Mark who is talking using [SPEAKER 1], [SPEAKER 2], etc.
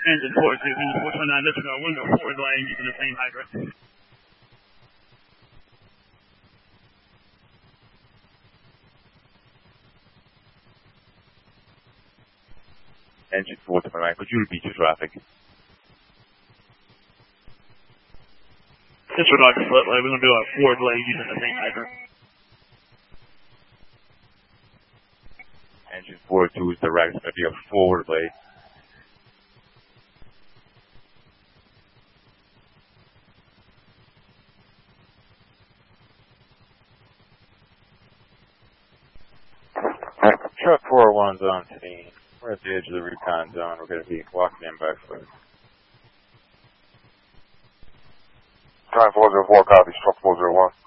[SPEAKER 1] Engine 429, disregard window forward lane using the same hydrant.
[SPEAKER 2] Engine 429, could you repeat your traffic?
[SPEAKER 1] Disregard the split lane, we're going to do a forward lane using the same hydrant.
[SPEAKER 2] Engine 42 is direct, it's going to be a forward lane. Truck 401's on scene. We're at the edge of the recon zone. We're going to be walking in backwards.
[SPEAKER 3] Time 404 copies, truck 401.